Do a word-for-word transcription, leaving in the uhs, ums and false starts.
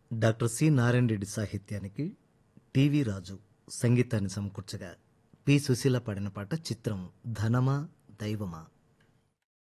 Doctor C Narayana Reddy సాహిత్యానికి TV రాజు సంగీతాన్ని సమకూర్చగా P Susheela పాడిన పాట చిత్రం ధనమా దైవమా.